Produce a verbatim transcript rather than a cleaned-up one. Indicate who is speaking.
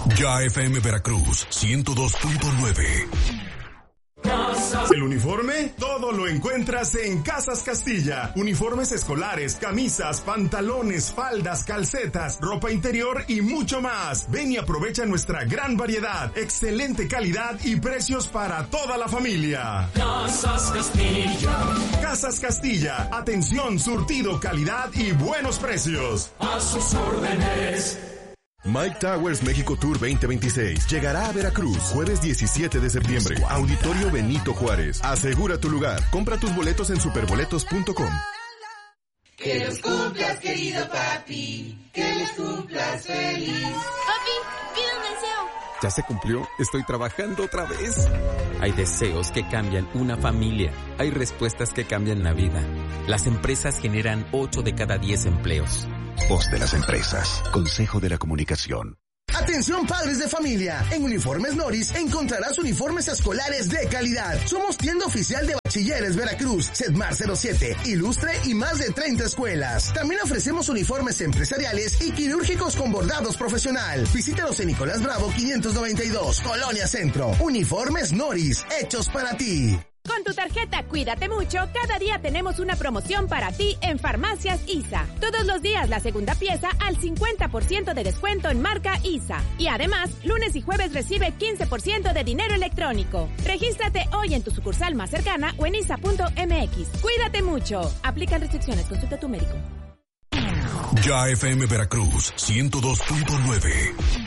Speaker 1: Ya F M Veracruz ciento dos punto nueve.
Speaker 2: ¿El uniforme? Todo lo encuentras en Casas Castilla. Uniformes escolares, camisas, pantalones, faldas, calcetas, ropa interior y mucho más. Ven y aprovecha nuestra gran variedad, excelente calidad y precios para toda la familia.
Speaker 3: Casas Castilla.
Speaker 2: Casas Castilla. Atención, surtido, calidad y buenos precios.
Speaker 3: A sus órdenes.
Speaker 4: Mike Towers México Tour veinte veintiséis llegará a Veracruz jueves diecisiete de septiembre. Auditorio Benito Juárez. Asegura tu lugar. Compra tus boletos en superboletos punto com.
Speaker 5: Que los cumplas, querido papi. Que los cumplas feliz.
Speaker 6: Papi, pide un deseo.
Speaker 7: ¿Ya se cumplió? Estoy trabajando otra vez. Hay deseos que cambian una familia. Hay respuestas que cambian la vida. Las empresas generan ocho de cada diez empleos.
Speaker 8: Voz de las empresas. Consejo de la Comunicación.
Speaker 9: Atención padres de familia, en Uniformes Noris encontrarás uniformes escolares de calidad. Somos tienda oficial de Bachilleres Veracruz, Sedmar cero siete, Ilustre y más de treinta escuelas. También ofrecemos uniformes empresariales y quirúrgicos con bordados profesional. Visítanos en Nicolás Bravo quinientos noventa y dos, Colonia Centro. Uniformes Noris, hechos para ti.
Speaker 10: Con tu tarjeta Cuídate Mucho, cada día tenemos una promoción para ti en Farmacias I S A. Todos los días la segunda pieza al cincuenta por ciento de descuento en marca I S A. Y además, lunes y jueves recibe quince por ciento de dinero electrónico. Regístrate hoy en tu sucursal más cercana o en isa punto m x. Cuídate Mucho. Aplican restricciones. Consulta a tu médico.
Speaker 1: Ya F M Veracruz ciento dos punto nueve.